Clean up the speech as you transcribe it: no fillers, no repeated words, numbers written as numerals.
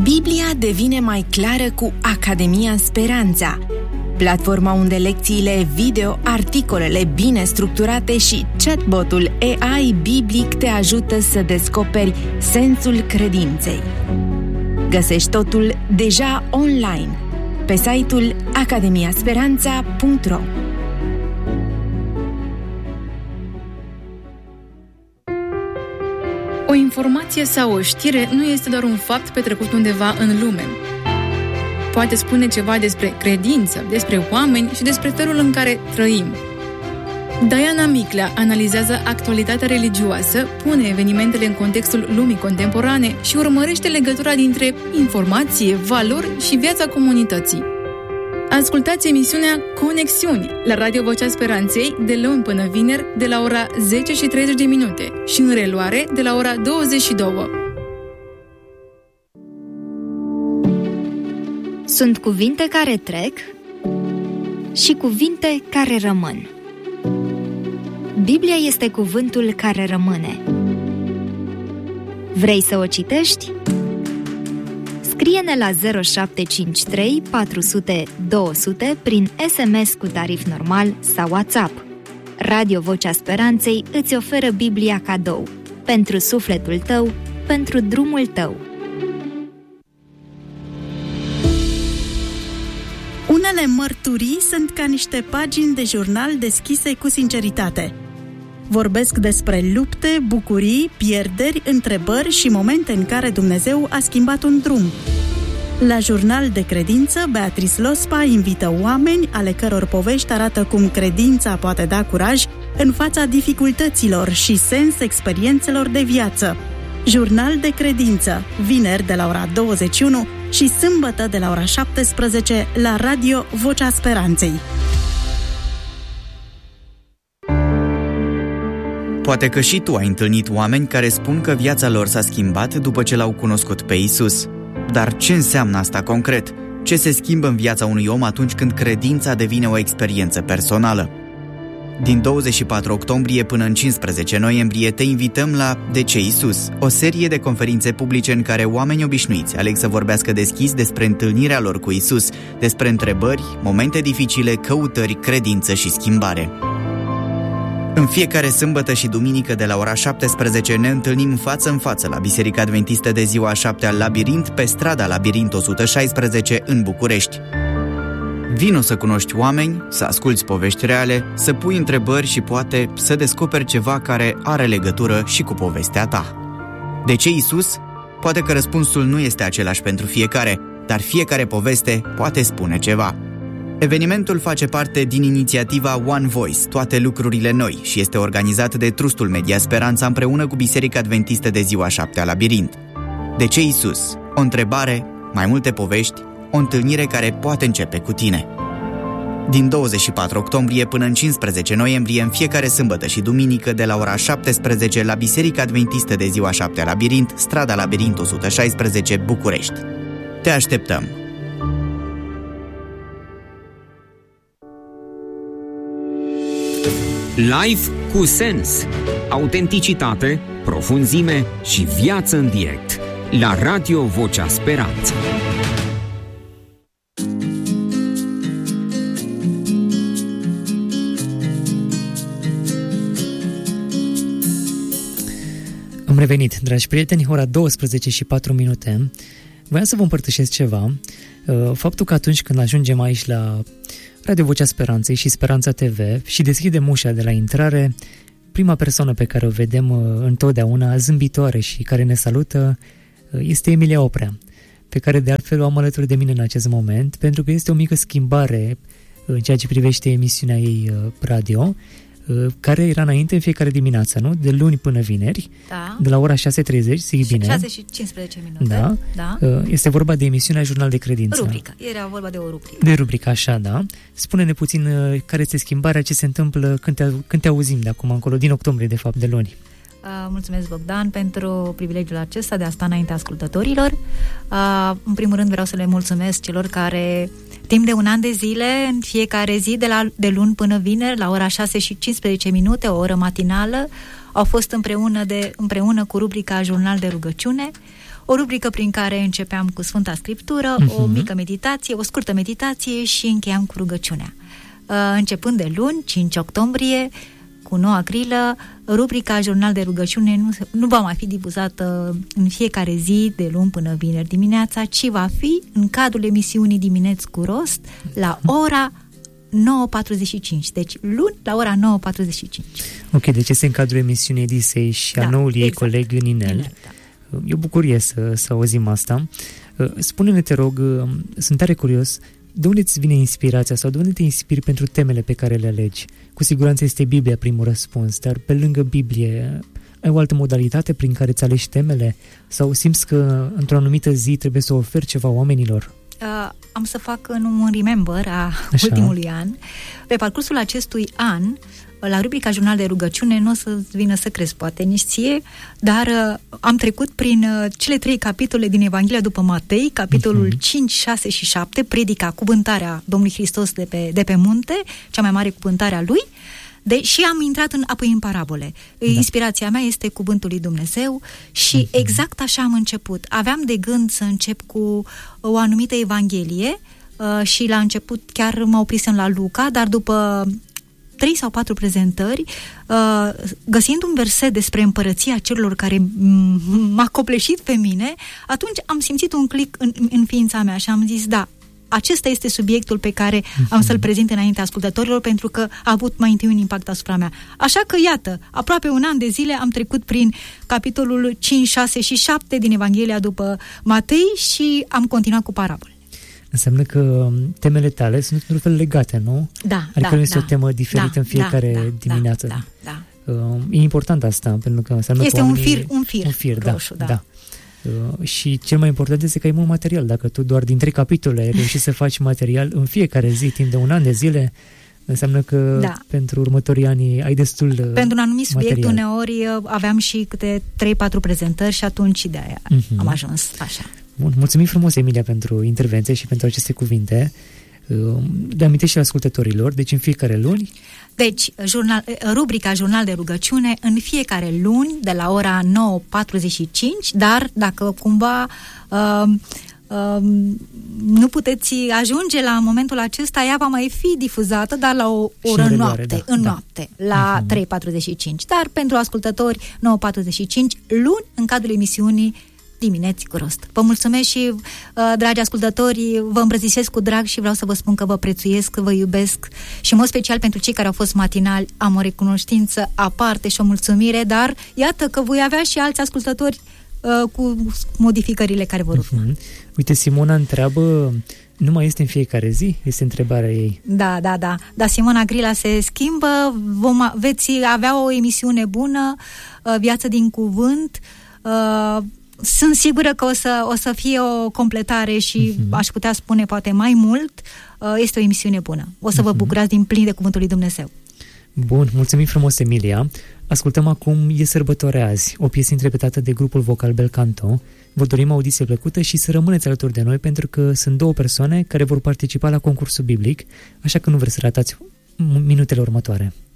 Biblia devine mai clară cu Academia Speranța, platforma unde lecțiile video, articolele bine structurate și chatbotul AI biblic te ajută să descoperi sensul credinței. Găsești totul deja online pe site-ul academiasperanța.ro. O informație sau o știre nu este doar un fapt petrecut undeva în lume. Poate spune ceva despre credință, despre oameni și despre felul în care trăim. Diana Miclea analizează actualitatea religioasă, pune evenimentele în contextul lumii contemporane și urmărește legătura dintre informație, valori și viața comunității. Ascultați emisiunea Conexiuni la Radio Vocea Speranței de luni până vineri de la ora 10:30 și în reluare de la ora 22. Sunt cuvinte care trec și cuvinte care rămân. Biblia este cuvântul care rămâne. Vrei să o citești? Scrie-ne la 0753 400 200 prin SMS cu tarif normal sau WhatsApp. Radio Vocea Speranței îți oferă Biblia cadou. Pentru sufletul tău, pentru drumul tău. Unele mărturii sunt ca niște pagini de jurnal deschise cu sinceritate. Vorbesc despre lupte, bucurii, pierderi, întrebări și momente în care Dumnezeu a schimbat un drum. La Jurnal de Credință, Beatrice Lospa invită oameni ale căror povești arată cum credința poate da curaj în fața dificultăților și sens experiențelor de viață. Jurnal de Credință, vineri de la ora 21 și sâmbătă de la ora 17 la Radio Vocea Speranței. Poate că și tu ai întâlnit oameni care spun că viața lor s-a schimbat după ce l-au cunoscut pe Iisus. Dar ce înseamnă asta concret? Ce se schimbă în viața unui om atunci când credința devine o experiență personală? Din 24 octombrie până în 15 noiembrie te invităm la De ce Iisus? O serie de conferințe publice în care oameni obișnuiți aleg să vorbească deschis despre întâlnirea lor cu Iisus, despre întrebări, momente dificile, căutări, credință și schimbare. În fiecare sâmbătă și duminică de la ora 17 ne întâlnim față în față la Biserica Adventistă de Ziua 7-a Labirint, pe strada Labirint 116 în București. Vino să cunoști oameni, să asculți povești reale, să pui întrebări și poate să descoperi ceva care are legătură și cu povestea ta. De ce Iisus? Poate că răspunsul nu este același pentru fiecare, dar fiecare poveste poate spune ceva. Evenimentul face parte din inițiativa One Voice, toate lucrurile noi, și este organizat de Trustul Media Speranța împreună cu Biserica Adventistă de Ziua 7-a Labirint. De ce Iisus? O întrebare, mai multe povești, o întâlnire care poate începe cu tine. Din 24 octombrie până în 15 noiembrie, în fiecare sâmbătă și duminică de la ora 17 la Biserica Adventistă de Ziua 7-a Labirint, strada Labirint 116, București. Te așteptăm! Live cu sens, autenticitate, profunzime și viață în direct la Radio Vocea Speranței. Am revenit, dragi prieteni, ora 12 și 4 minute. Voiam să vă împărtășesc ceva. Faptul că atunci când ajungem aici la Radio Vocea Speranței și Speranța TV și deschidem ușa de la intrare, prima persoană pe care o vedem întotdeauna zâmbitoare și care ne salută este Emilia Oprea, pe care de altfel o am alături de mine în acest moment, pentru că este o mică schimbare în ceea ce privește emisiunea ei radio, care era înainte în fiecare dimineață, nu? De luni până vineri, da. De la ora 6:30, zic bine. 6 și 15 minute. Da. Da. Este vorba de emisiunea Jurnal de Credință. Rubrica. Era vorba de o rubrică. De rubrică, așa, da. Spune-ne puțin care este schimbarea, ce se întâmplă când te auzim de acum încolo, din octombrie, de fapt, de luni. Mulțumesc, Bogdan, pentru privilegiul acesta de a sta înaintea ascultătorilor. În primul rând vreau să le mulțumesc celor care timp de un an de zile, în fiecare zi, de luni până vineri, la ora 6 și 15 minute, o oră matinală, au fost împreună cu rubrica Jurnal de Rugăciune, o rubrică prin care începeam cu Sfânta Scriptură, o mică meditație, o scurtă meditație și încheiam cu rugăciunea. Începând de luni, 5 octombrie, cu noua grilă, rubrica Jurnal de rugăciune nu va mai fi difuzată în fiecare zi de luni până vineri dimineața, ci va fi în cadrul emisiunii Dimineți cu Rost la ora 9:45. Deci luni la ora 9:45. Ok, deci este în cadrul emisiunii Edisei și a noului ei coleg Ninel. E o bucurie să auzim asta. Spune-ne, te rog, sunt tare curios, de unde îți vine inspirația sau de unde te inspiri pentru temele pe care le alegi? Cu siguranță este Biblia primul răspuns, dar pe lângă Biblie ai o altă modalitate prin care îți alegi temele? Sau simți că într-o anumită zi trebuie să oferi ceva oamenilor? Am să fac un remember a ultimului an. Pe parcursul acestui an, la rubrica Jurnal de rugăciune, nu o să vină să crezi, poate nici ție, dar am trecut prin cele 3 capitole din Evanghelia după Matei, capitolul 5, 6 și 7, predica, cuvântarea Domnului Hristos de pe munte, cea mai mare cuvântare a lui, și am intrat apoi în parabole. Inspirația mea este cuvântul lui Dumnezeu și exact așa am început. Aveam de gând să încep cu o anumită evanghelie și la început chiar mă oprisem la Luca, dar după 3 sau 4 prezentări, găsind un verset despre împărăția celor care m-a copleșit pe mine, atunci am simțit un click în ființa mea și am zis, da, acesta este subiectul pe care am să-l prezint înaintea ascultătorilor, pentru că a avut mai întâi un impact asupra mea. Așa că, iată, aproape un an de zile am trecut prin capitolul 5, 6 și 7 din Evanghelia după Matei și am continuat cu parabole. Înseamnă că temele tale sunt într-un fel legate, nu? Da, adică nu este o temă diferită în fiecare dimineață. Da. E important asta, pentru că înseamnă este că un fir roșu, da. Și cel mai important este că ai mult material. Dacă tu doar din 3 capitole ai reușit să faci material în fiecare zi, timp de un an de zile, înseamnă că pentru următorii ani ai destul pentru un anumit subiect, material. uneori aveam și câte 3-4 prezentări și atunci de aia am ajuns așa. Bun, mulțumim frumos, Emilia, pentru intervenție și pentru aceste cuvinte. Le amintești și ascultătorilor, deci în fiecare luni. Deci, rubrica Jurnal de rugăciune în fiecare luni de la ora 9:45, dar dacă cumva nu puteți ajunge la momentul acesta, ea va mai fi difuzată, dar la o oră noapte, la 3:45. Dar pentru ascultători 9:45 luni în cadrul emisiunii Dimineți cu Rost. Vă mulțumesc și, dragi ascultători, vă îmbrățișez cu drag și vreau să vă spun că vă prețuiesc, vă iubesc și, în mod special, pentru cei care au fost matinali, am o recunoștință aparte și o mulțumire, dar iată că voi avea și alți ascultători cu modificările care vor urma. Uite, Simona întreabă, nu mai este în fiecare zi? Este întrebarea ei. Da, Simona Grila se schimbă, veți avea o emisiune bună, Viață din Cuvânt. Sunt sigură că o să fie o completare și aș putea spune poate mai mult. Este o emisiune bună. O să vă bucurați din plin de Cuvântul lui Dumnezeu. Bun, mulțumim frumos, Emilia. Ascultăm acum E sărbătoare azi, o piesă interpretată de grupul vocal Bel Canto. Vă dorim audiție plăcută și să rămâneți alături de noi, pentru că sunt 2 persoane care vor participa la concursul biblic, așa că nu vreți să ratați minutele următoare.